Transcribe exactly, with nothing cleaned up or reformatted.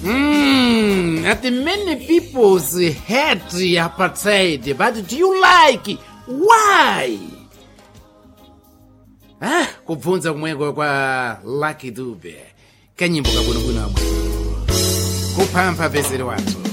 Mm, at many people's hate apartheid, but do you like? Why? Ah, kubvunza kumweko kwa Lucky Dube. Kanyimbo kabwinobwino amwe. Kuphampha pezeri wathu.